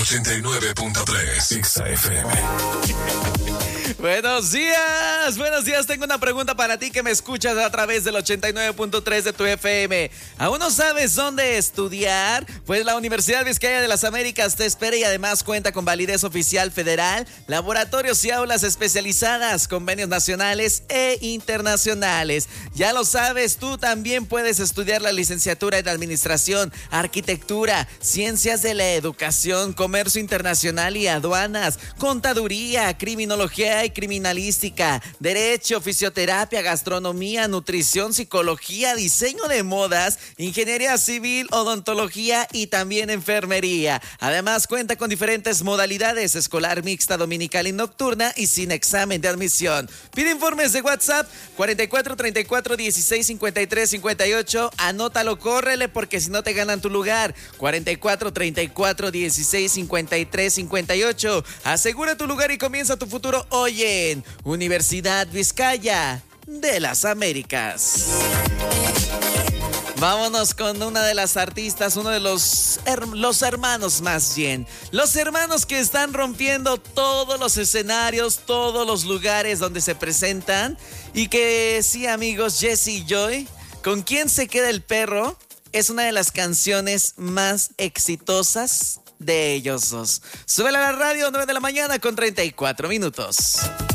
89.3 XFM. Buenos días, tengo una pregunta para ti que me escuchas a través del 89.3 de tu FM. ¿Aún no sabes dónde estudiar? Pues la Universidad Vizcaya de las Américas te espera y además cuenta con validez oficial federal, laboratorios y aulas especializadas, convenios nacionales e internacionales. Ya lo sabes, tú también puedes estudiar la licenciatura en Administración, Arquitectura, Ciencias de la Educación, Comercio Internacional y Aduanas, Contaduría, Criminología y Criminalística, Derecho, Fisioterapia, Gastronomía, Nutrición, Psicología, Diseño de Modas, Ingeniería Civil, Odontología y también Enfermería. Además cuenta con diferentes modalidades: escolar, mixta, dominical y nocturna y sin examen de admisión. Pide informes de WhatsApp 44 34 16 53 58. Anótalo, córrele porque si no te ganan tu lugar. 44 34 16 53 58. Asegura tu lugar y comienza tu futuro hoy en Universidad Vizcaya de las Américas. Vámonos con una de las artistas, uno de los hermanos más bien. Los hermanos que están rompiendo todos los escenarios, todos los lugares donde se presentan. Y que sí, amigos, Jesse y Joy, ¿Con quién se queda el perro? Es una de las canciones más exitosas de ellos dos. Súbela a la radio, 9 de la mañana con 34 minutos.